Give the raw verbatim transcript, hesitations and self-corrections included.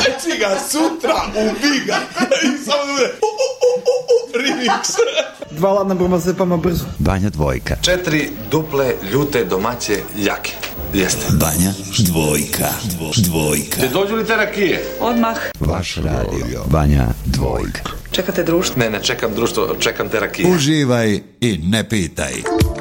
Reci ga sutra, ubi ga. I samo da bude u, u, u, u, u, remix. Dva ladna bromazepama brzo. Banja dvojka. Četiri duple, ljute, domaće, jake. Jeste. Banja dvojka. Dvojka. Te dođu li te rakije? Odmah. Vaš radio. Banja dvojka. Čekate društvo? Ne, ne, čekam društvo, čekam te rakije. Uživaj i ne pitaj.